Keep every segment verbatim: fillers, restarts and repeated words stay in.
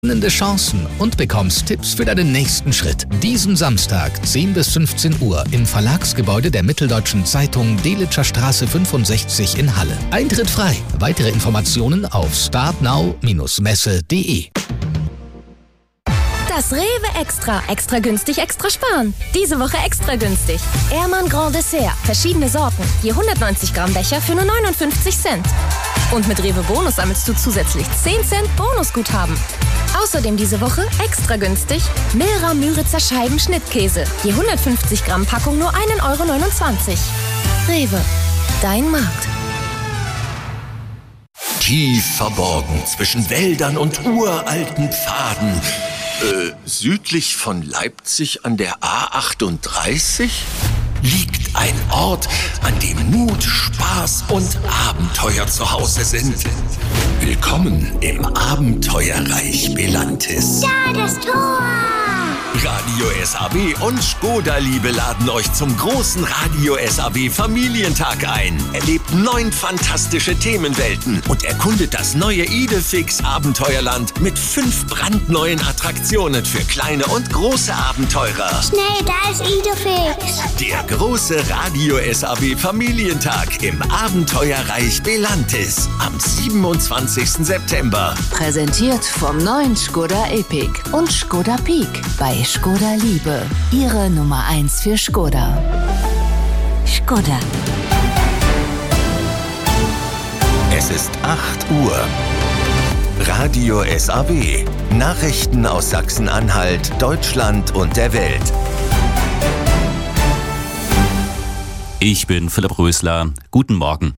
Chancen und bekommst Tipps für deinen nächsten Schritt. Diesen Samstag, zehn bis fünfzehn Uhr, im Verlagsgebäude der Mitteldeutschen Zeitung Delitzscher Straße fünfundsechzig in Halle. Eintritt frei. Weitere Informationen auf startnow Bindestrich messe punkt de. Das Rewe Extra. Extra günstig, extra sparen. Diese Woche extra günstig. Ehrmann Grand Dessert. Verschiedene Sorten. Je hundertneunzig Gramm Becher für nur neunundfünfzig Cent. Und mit Rewe Bonus sammelst du zusätzlich zehn Cent Bonusguthaben. Außerdem diese Woche extra günstig Milra Müritzer Scheiben Schnittkäse. Je hundertfünfzig Gramm Packung nur ein Euro neunundzwanzig. Rewe. Dein Markt. Tief verborgen zwischen Wäldern und uralten Pfaden. Äh, südlich von Leipzig an der A achtunddreißig liegt ein Ort, an dem Mut, Spaß und Abenteuer zu Hause sind. Willkommen im Abenteuerreich Belantis. Da, das Tor! Radio S A B und Skoda Liebe laden euch zum großen Radio S A B Familientag ein. Erlebt neun fantastische Themenwelten und erkundet das neue Idefix Abenteuerland mit fünf brandneuen Attraktionen für kleine und große Abenteurer. Schnell, da ist Idefix. Der große Radio S A B Familientag im Abenteuerreich Belantis am siebenundzwanzigsten September. Präsentiert vom neuen Skoda Epic und Skoda Peak bei Skoda Liebe, Ihre Nummer eins für Skoda. Skoda. Es ist acht Uhr. Radio S A B. Nachrichten aus Sachsen-Anhalt, Deutschland und der Welt. Ich bin Philipp Rösler. Guten Morgen.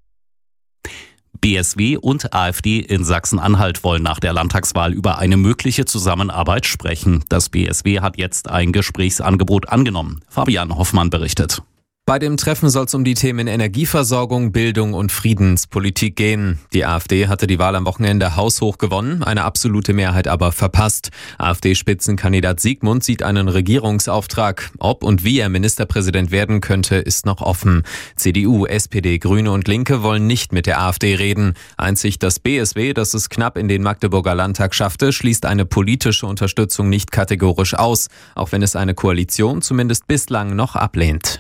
B S W und AfD in Sachsen-Anhalt wollen nach der Landtagswahl über eine mögliche Zusammenarbeit sprechen. Das B S W hat jetzt ein Gesprächsangebot angenommen. Fabian Hoffmann berichtet. Bei dem Treffen soll es um die Themen Energieversorgung, Bildung und Friedenspolitik gehen. Die AfD hatte die Wahl am Wochenende haushoch gewonnen, eine absolute Mehrheit aber verpasst. AfD-Spitzenkandidat Siegmund sieht einen Regierungsauftrag. Ob und wie er Ministerpräsident werden könnte, ist noch offen. C D U, S P D, Grüne und Linke wollen nicht mit der AfD reden. Einzig das B S W, das es knapp in den Magdeburger Landtag schaffte, schließt eine politische Unterstützung nicht kategorisch aus, auch wenn es eine Koalition zumindest bislang noch ablehnt.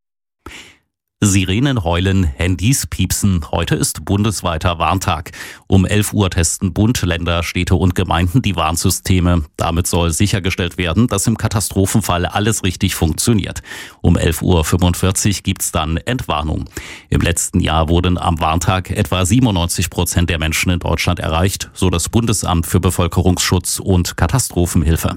Sirenen heulen, Handys piepsen. Heute ist bundesweiter Warntag. Um elf Uhr testen Bund, Länder, Städte und Gemeinden die Warnsysteme. Damit soll sichergestellt werden, dass im Katastrophenfall alles richtig funktioniert. Um elf Uhr fünfundvierzig gibt's dann Entwarnung. Im letzten Jahr wurden am Warntag etwa siebenundneunzig Prozent der Menschen in Deutschland erreicht, so das Bundesamt für Bevölkerungsschutz und Katastrophenhilfe.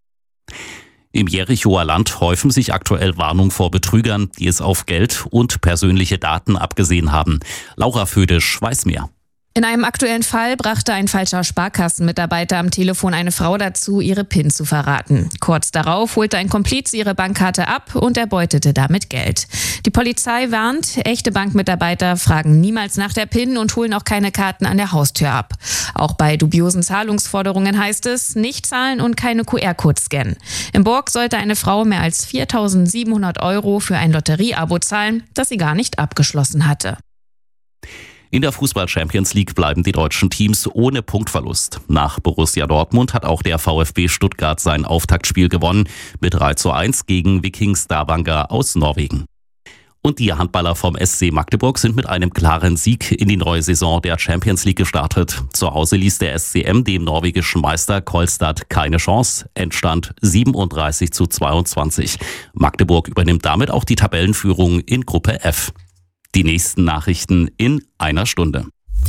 Im Jerichoer Land häufen sich aktuell Warnungen vor Betrügern, die es auf Geld und persönliche Daten abgesehen haben. Laura Födisch weiß mehr. In einem aktuellen Fall brachte ein falscher Sparkassenmitarbeiter am Telefon eine Frau dazu, ihre PIN zu verraten. Kurz darauf holte ein Komplize ihre Bankkarte ab und erbeutete damit Geld. Die Polizei warnt, echte Bankmitarbeiter fragen niemals nach der PIN und holen auch keine Karten an der Haustür ab. Auch bei dubiosen Zahlungsforderungen heißt es, nicht zahlen und keine Q R-Code scannen. In Burg sollte eine Frau mehr als viertausendsiebenhundert Euro für ein Lotterieabo zahlen, das sie gar nicht abgeschlossen hatte. In der Fußball-Champions League bleiben die deutschen Teams ohne Punktverlust. Nach Borussia Dortmund hat auch der VfB Stuttgart sein Auftaktspiel gewonnen mit drei zu eins gegen Viking Stavanger aus Norwegen. Und die Handballer vom S C Magdeburg sind mit einem klaren Sieg in die neue Saison der Champions League gestartet. Zu Hause ließ der S C M dem norwegischen Meister Kolstad keine Chance. Endstand siebenunddreißig zu zweiundzwanzig. Magdeburg übernimmt damit auch die Tabellenführung in Gruppe F. Die nächsten Nachrichten in einer Stunde.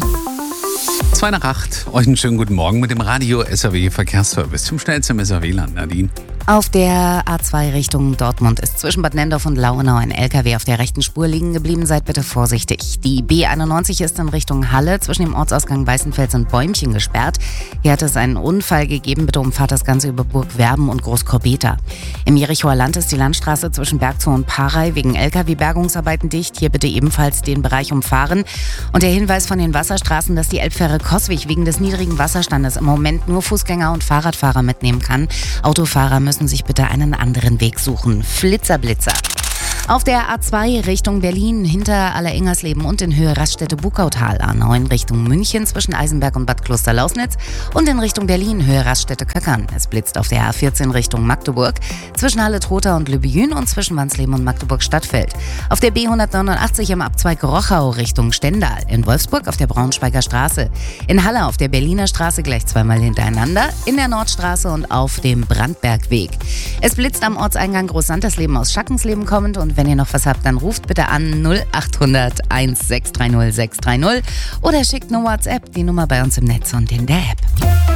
zwei nach acht. Euch einen schönen guten Morgen mit dem Radio S A W Verkehrsservice. Zum schnellsten S A W-Land, Nadine. Auf der A zwei Richtung Dortmund ist zwischen Bad Nendorf und Lauenau ein L K W auf der rechten Spur liegen geblieben. Seid bitte vorsichtig. Die B einundneunzig ist in Richtung Halle zwischen dem Ortsausgang Weißenfels und Bäumchen gesperrt. Hier hat es einen Unfall gegeben. Bitte umfahrt das Ganze über Burg Werben und Großkorbeta. Im Jerichoer Land ist die Landstraße zwischen Bergzow und Parey wegen L K W-Bergungsarbeiten dicht. Hier bitte ebenfalls den Bereich umfahren. Und der Hinweis von den Wasserstraßen, dass die Elbfähre Coswig wegen des niedrigen Wasserstandes im Moment nur Fußgänger und Fahrradfahrer mitnehmen kann. Autofahrer müssen sich bitte einen anderen Weg suchen. Flitzer, Blitzer. Auf der A zwei Richtung Berlin hinter Allerengersleben und in Höhe Raststätte-Bukautal. A neun Richtung München zwischen Eisenberg und Bad Kloster-Lausnitz und in Richtung Berlin Höhe Raststätte-Köckern. Es blitzt auf der A vierzehn Richtung Magdeburg zwischen Halle-Trotha und Lübejün und zwischen Wansleben und Magdeburg-Stadtfeld. Auf der B hundertneunundachtzig im Abzweig Rochau Richtung Stendal. In Wolfsburg auf der Braunschweiger Straße. In Halle auf der Berliner Straße gleich zweimal hintereinander. In der Nordstraße und auf dem Brandbergweg. Es blitzt am Ortseingang Großsantersleben aus Schackensleben kommend und wenn ihr noch was habt, dann ruft bitte an null acht hundert eins sechs drei null sechs drei null oder schickt eine WhatsApp, die Nummer bei uns im Netz und in der App.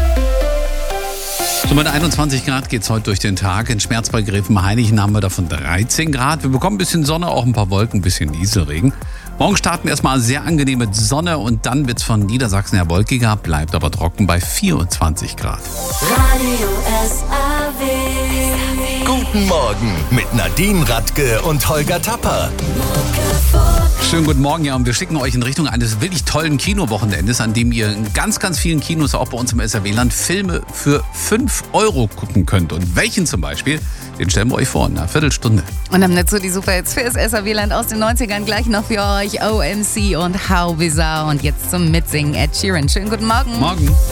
So mit einundzwanzig Grad geht's heute durch den Tag. In Schmerzberg, Gräfenhainichen haben wir davon dreizehn Grad. Wir bekommen ein bisschen Sonne, auch ein paar Wolken, ein bisschen Nieselregen. Morgen starten wir erstmal sehr angenehm mit Sonne und dann wird's von Niedersachsen her wolkiger, bleibt aber trocken bei vierundzwanzig Grad. Radio S A W. Guten Morgen mit Nadine Radke und Holger Tapper. Schönen guten Morgen, ja, und wir schicken euch in Richtung eines wirklich tollen Kinowochenendes, an dem ihr in ganz, ganz vielen Kinos, auch bei uns im S R W-Land, Filme für fünf Euro gucken könnt. Und welchen zum Beispiel, den stellen wir euch vor in einer Viertelstunde. Und am Netz so die Superhits für das S R W-Land aus den neunzigern gleich noch für euch. O M C und How Bizarre und jetzt zum Mitsingen Ed Sheeran. Schönen guten Morgen. Morgen.